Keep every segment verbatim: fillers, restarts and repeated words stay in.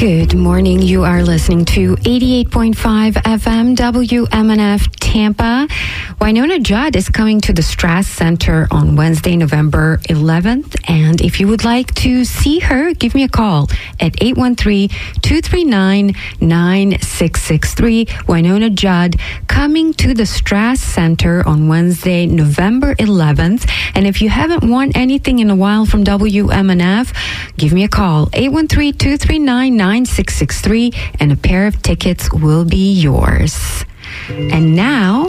Good morning. You are listening to eighty-eight point five F M W M N F Tampa. Wynonna Judd is coming to the Strass Center on Wednesday, November eleventh. And if you would like to see her, give me a call at eight one three, two three nine, nine six six three. Wynonna Judd coming to the Strass Center on Wednesday, November eleventh. And if you haven't won anything in a while from W M N F, give me a call, eight one three, two three nine, nine six six three, and a pair of tickets will be yours. And now,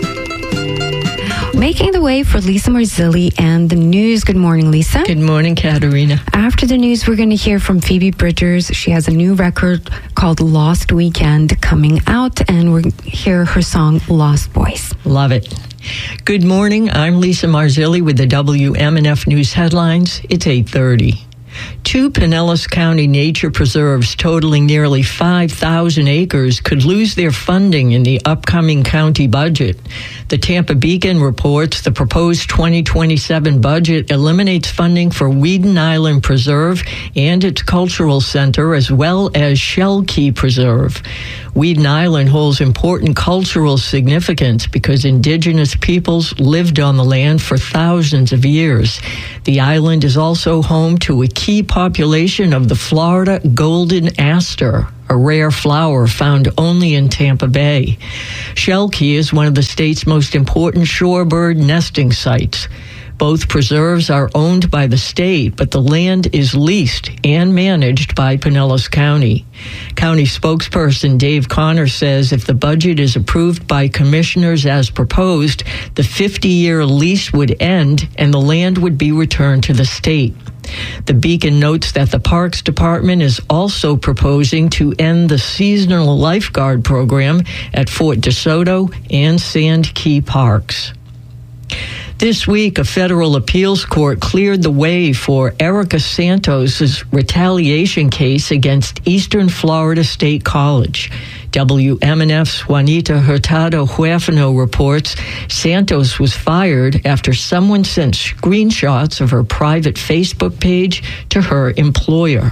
making the way for Lisa Marzilli and the news. Good morning, Lisa. Good morning, Katerina. After the news, we're going to hear from Phoebe Bridgers. She has a new record called Lost Weekend coming out, and we're going to hear her song Lost Boys. Love it. Good morning. I'm Lisa Marzilli with the W M N F News headlines. It's eight thirty. Two Pinellas County nature preserves totaling nearly five thousand acres could lose their funding in the upcoming county budget. The Tampa Beacon reports the proposed twenty twenty-seven budget eliminates funding for Weeden Island Preserve and its cultural center, as well as Shell Key Preserve. Weeden Island holds important cultural significance because indigenous peoples lived on the land for thousands of years. The island is also home to a key population of the Florida golden aster, a rare flower found only in Tampa Bay. Shell Key is one of the state's most important shorebird nesting sites. Both preserves are owned by the state, but the land is leased and managed by Pinellas County. County spokesperson Dave Connor says if the budget is approved by commissioners as proposed, the fifty-year lease would end and the land would be returned to the state. The Beacon notes that the Parks Department is also proposing to end the seasonal lifeguard program at Fort DeSoto and Sand Key Parks. This week, a federal appeals court cleared the way for Erica Santos' retaliation case against Eastern Florida State College. W M N F's Juanita Hurtado Huerfano reports Santos was fired after someone sent screenshots of her private Facebook page to her employer.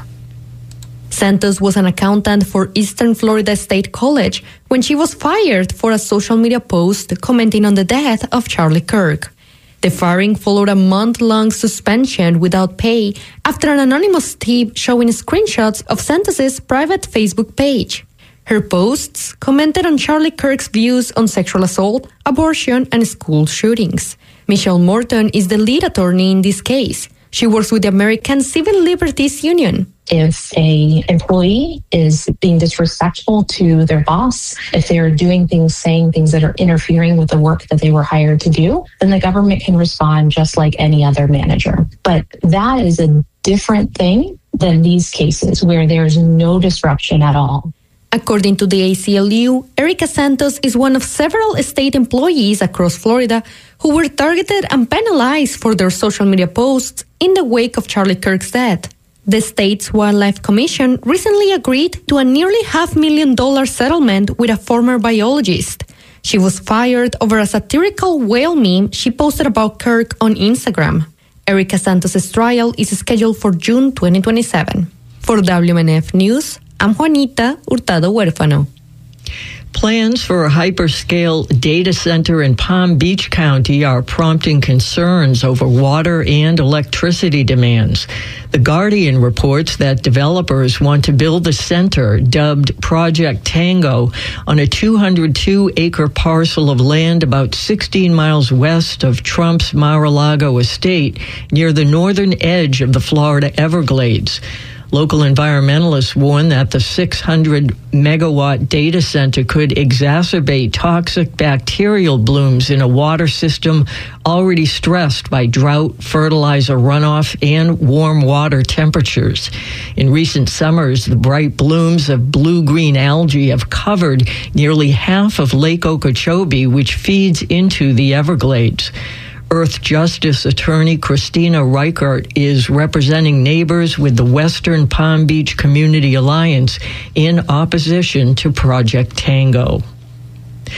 Santos was an accountant for Eastern Florida State College when she was fired for a social media post commenting on the death of Charlie Kirk. The firing followed a month-long suspension without pay after an anonymous tip showing screenshots of Santos's private Facebook page. Her posts commented on Charlie Kirk's views on sexual assault, abortion, and school shootings. Michelle Morton is the lead attorney in this case. She works with the American Civil Liberties Union. If a employee is being disrespectful to their boss, if they're doing things, saying things that are interfering with the work that they were hired to do, then the government can respond just like any other manager. But that is a different thing than these cases where there's no disruption at all. According to the A C L U, Erica Santos is one of several state employees across Florida who were targeted and penalized for their social media posts in the wake of Charlie Kirk's death. The state's Wildlife Commission recently agreed to a nearly half million dollar settlement with a former biologist. She was fired over a satirical whale meme she posted about Kirk on Instagram. Erica Santos' trial is scheduled for June twenty twenty-seven. For W M N F News, I'm Juanita Hurtado Huerfano. Plans for a hyperscale data center in Palm Beach County are prompting concerns over water and electricity demands. The Guardian reports that developers want to build a center dubbed Project Tango on a two hundred two acre parcel of land about sixteen miles west of Trump's Mar-a-Lago estate near the northern edge of the Florida Everglades. Local environmentalists warn that the six hundred megawatt data center could exacerbate toxic bacterial blooms in a water system already stressed by drought, fertilizer runoff, and warm water temperatures. In recent summers, the bright blooms of blue-green algae have covered nearly half of Lake Okeechobee, which feeds into the Everglades. Earth Justice attorney Christina Reichert is representing neighbors with the Western Palm Beach Community Alliance in opposition to Project Tango.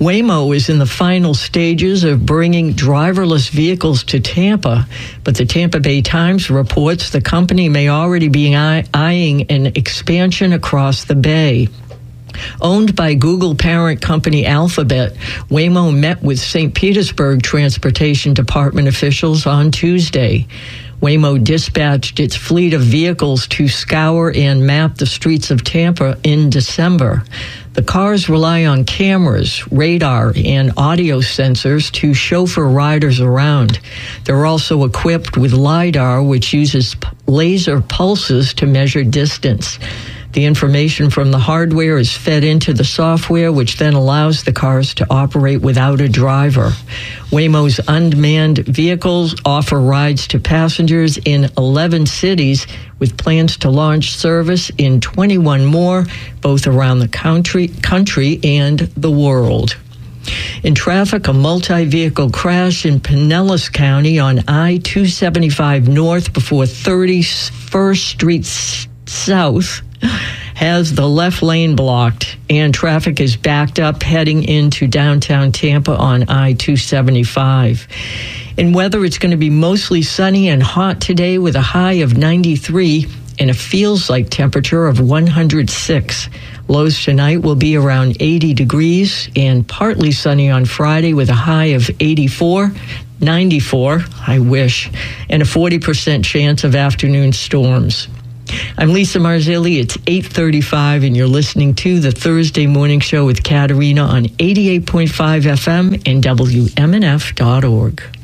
Waymo is in the final stages of bringing driverless vehicles to Tampa, but the Tampa Bay Times reports the company may already be eye- eyeing an expansion across the bay. Owned by Google parent company Alphabet, Waymo met with Saint Petersburg Transportation Department officials on Tuesday. Waymo dispatched its fleet of vehicles to scour and map the streets of Tampa in December. The cars rely on cameras, radar, and audio sensors to chauffeur riders around. They're also equipped with LiDAR, which uses laser pulses to measure distance. The information from the hardware is fed into the software, which then allows the cars to operate without a driver. Waymo's unmanned vehicles offer rides to passengers in eleven cities, with plans to launch service in twenty-one more, both around the country, country and the world. In traffic, a multi-vehicle crash in Pinellas County on I two seventy-five North before thirty-first Street South has the left lane blocked, and traffic is backed up heading into downtown Tampa on I two seventy-five. In weather, it's going to be mostly sunny and hot today with a high of ninety-three and a feels like temperature of one hundred six. Lows tonight will be around eighty degrees and partly sunny on Friday with a high of eighty-four, ninety-four, I wish, and a forty percent chance of afternoon storms. I'm Lisa Marzilli. It's eight thirty-five, and you're listening to the Thursday Morning Show with Katerina on eighty-eight point five F M and W M N F dot org.